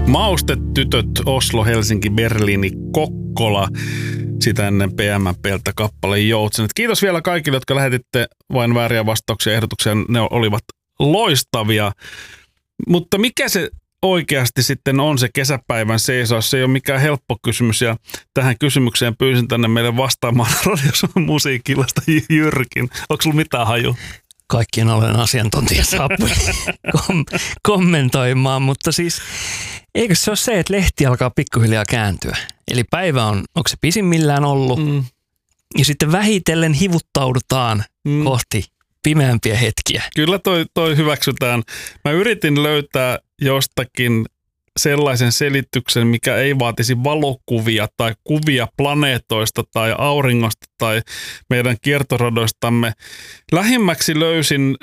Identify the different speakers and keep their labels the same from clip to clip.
Speaker 1: Maustetytöt, Oslo, Helsinki, Berliini, Kokkola. Sitä ennen PMP:ltä kappale Joutsenet. Kiitos vielä kaikille, jotka lähetitte vain vääriä vastauksia ja ehdotuksia. Ne olivat loistavia. Mutta mikä se oikeasti sitten on se kesäpäivän seisaus? Se ei ole mikään helppo kysymys. Ja tähän kysymykseen pyysin tänne meille vastaamaan Radio Suomen musiikillasta Jyrkin. Onko sulla mitään haju?
Speaker 2: Kaikkien olen asiantuntija saapui kommentoimaan, mutta siis eikö se ole se, että lehti alkaa pikkuhiljaa kääntyä? Eli päivä on, onko se pisimmillään ollut? Ja sitten vähitellen hivuttaudutaan kohti pimeämpiä hetkiä.
Speaker 1: Kyllä toi hyväksytään. Mä yritin löytää jostakin sellaisen selityksen, mikä ei vaatisi valokuvia tai kuvia planeetoista tai auringosta tai meidän kiertoradoistamme. Lähimmäksi löysin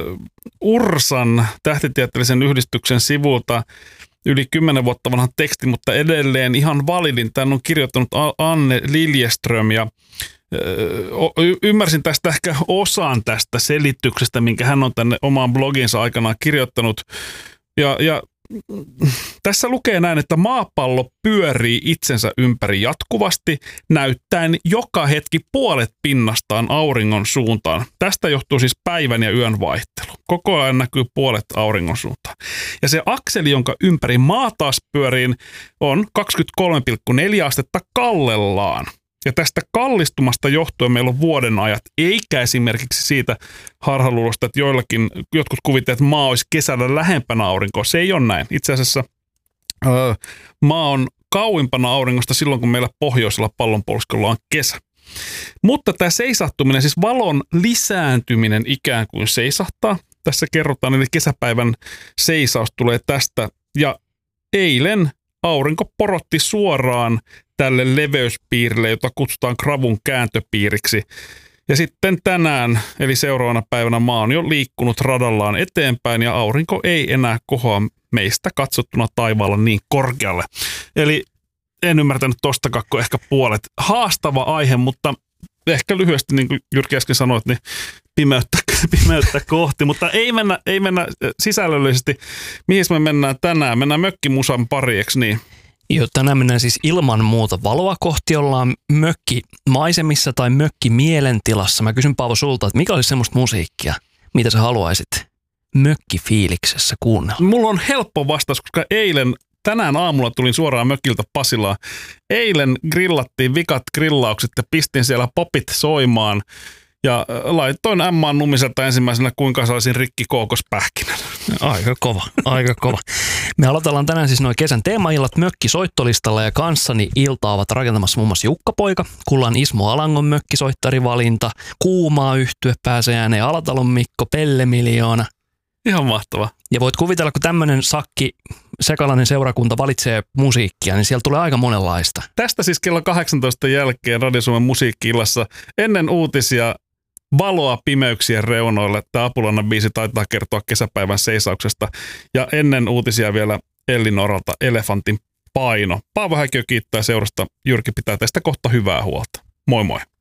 Speaker 1: URSAn tähtitieteellisen yhdistyksen sivulta yli 10 vuotta vanhan teksti, mutta edelleen ihan validin. Tämän on kirjoittanut Anne Liljeström ja ymmärsin tästä ehkä osan tästä selityksestä, minkä hän on tänne omaan bloginsa aikanaan kirjoittanut. Ja tässä lukee näin, että maapallo pyörii itsensä ympäri jatkuvasti, näyttäen joka hetki puolet pinnastaan auringon suuntaan. Tästä johtuu siis päivän ja yön vaihtelu. Koko ajan näkyy puolet auringon suuntaan. Ja se akseli, jonka ympäri maa taas pyörii, on 23,4 astetta kallellaan. Ja tästä kallistumasta johtuen meillä on vuodenajat, eikä esimerkiksi siitä harhaluulosta, että jotkut kuvittelevat, että maa olisi kesällä lähempänä aurinkoa. Se ei ole näin. Itse asiassa maa on kauimpana auringosta silloin, kun meillä pohjoisella pallonpuoliskolla on kesä. Mutta tämä seisahtuminen, siis valon lisääntyminen ikään kuin seisahtaa. Tässä kerrotaan, eli kesäpäivän seisaus tulee tästä. Ja eilen aurinko porotti suoraan tälle leveyspiirille, jota kutsutaan Gravun kääntöpiiriksi. Ja sitten tänään, eli seuraavana päivänä maa on jo liikkunut radallaan eteenpäin ja aurinko ei enää kohoa meistä katsottuna taivaalla niin korkealle. Eli en ymmärtänyt tostakaan ehkä puolet. Haastava aihe, mutta ehkä lyhyesti, niin kuin Jyrki äsken sanoit, niin pimeyttä kohti, mutta ei mennä sisällöllisesti. Mihin me mennään tänään? Mennään mökkimusan pari, eikö niin?
Speaker 2: Joo, tänään mennään siis ilman muuta valoa kohti, ollaan mökkimaisemissa tai mökkimielentilassa. Mä kysyn Paavo sulta, että mikä olisi semmoista musiikkia, mitä sä haluaisit mökkifiiliksessä kuunnella?
Speaker 1: Mulla on helppo vastaus, koska tänään aamulla tulin suoraan mökiltä Pasilaan. Eilen grillattiin vikat grillaukset ja pistin siellä popit soimaan. Ja laitoin Emmaan Numiselta ensimmäisenä kuinka saisin rikki kookospähkinän.
Speaker 2: Aika kova. Me aloitellaan tänään siis noin kesän teemaillat mökkisoittolistalla ja kanssani iltaa ovat rakentamassa muun muassa Jukka-poika, Kullan Ismo Alangon mökkisoittarivalinta, Kuumaa yhtye pääsee ääneen Alatalon Mikko, Pelle Miljoona.
Speaker 1: Ihan mahtava.
Speaker 2: Ja voit kuvitella, kun tämmöinen sakki sekalainen seurakunta valitsee musiikkia, niin siellä tulee aika monenlaista.
Speaker 1: Tästä siis kello 18 jälkeen Radio Suomen musiikki-illassa ennen uutisia valoa pimeyksien reunoille. Tämä Apulannan biisi taitaa kertoa kesäpäivän seisauksesta. Ja ennen uutisia vielä Elli Noralta Elefantin paino. Paavo Häkiö kiittää seurasta. Jyrki pitää tästä kohta hyvää huolta. Moi moi.